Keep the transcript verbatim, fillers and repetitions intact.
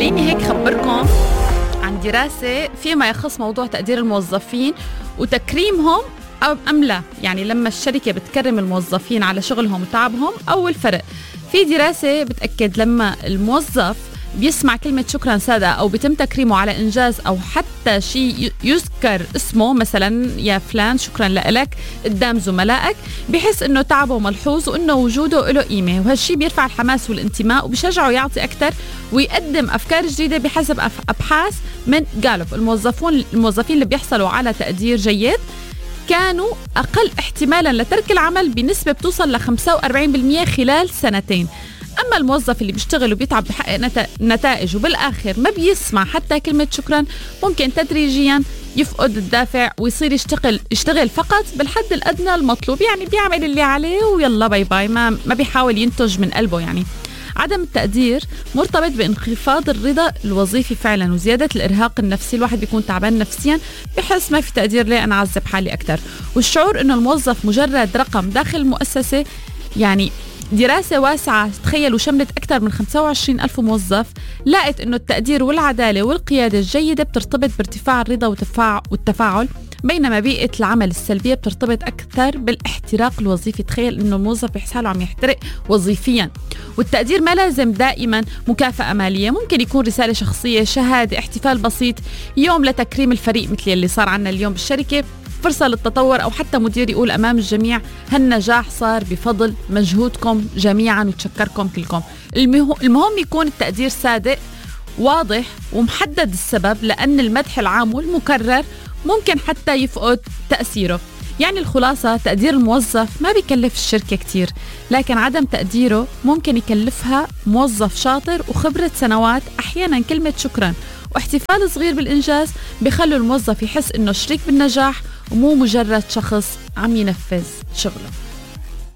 خليني هيك خبركم عن دراسة فيما يخص موضوع تقدير الموظفين وتكريمهم أم لا. يعني لما الشركة بتكرم الموظفين على شغلهم وتعبهم أو الفرق. في دراسة بتأكد لما الموظف بيسمع كلمة شكرا صادقة أو بيتم تكريمه على إنجاز أو حتى شيء يذكر اسمه، مثلا يا فلان شكرا لك قدام زملائك، بحس إنه تعبه ملحوظ وإنه وجوده له قيمة، وهالشي بيرفع الحماس والانتماء وبيشجعه يعطي أكتر ويقدم أفكار جديدة بحسب أبحاث من جالوب. الموظفون الموظفين اللي بيحصلوا على تقدير جيد كانوا أقل احتمالا لترك العمل بنسبة بتوصل ل خمسة وأربعين بالمئة خلال سنتين. أما الموظف اللي بيشتغل وبيتعب بحقق نتائج وبالآخر ما بيسمع حتى كلمة شكرا، ممكن تدريجيا يفقد الدافع ويصير يشتغل يشتغل فقط بالحد الأدنى المطلوب، يعني بيعمل اللي عليه ويلا باي باي، ما ما بيحاول ينتج من قلبه. يعني عدم التقدير مرتبط بانخفاض الرضا الوظيفي فعلا وزيادة الإرهاق النفسي. الواحد بيكون تعبان نفسيا، بحس ما في تقدير ليه أنا أعذب حالي أكتر، والشعور إنه الموظف مجرد رقم داخل المؤسسة. يعني دراسة واسعة تخيلوا شملت أكثر من خمسة وعشرين ألف موظف لقت إنه التقدير والعدالة والقيادة الجيدة بترتبط بارتفاع الرضا والتفاعل، بينما بيئة العمل السلبية بترتبط أكثر بالاحتراق الوظيفي. تخيل إنه الموظف بيحس حاله عم يحترق وظيفيا. والتقدير ما لازم دائما مكافأة مالية، ممكن يكون رسالة شخصية، شهادة، احتفال بسيط، يوم لتكريم الفريق مثل اللي صار عنا اليوم بالشركة، فرصة للتطور، أو حتى مدير يقول أمام الجميع هالنجاح صار بفضل مجهودكم جميعا وتشكركم كلكم. المهم يكون التقدير صادق واضح ومحدد السبب، لأن المدح العام والمكرر ممكن حتى يفقد تأثيره. يعني الخلاصة تقدير الموظف ما بيكلف الشركة كتير، لكن عدم تقديره ممكن يكلفها موظف شاطر وخبرة سنوات. أحيانا كلمة شكرا واحتفال صغير بالإنجاز بيخلوا الموظف يحس إنه شريك بالنجاح ومو مجرد شخص عم ينفذ شغله.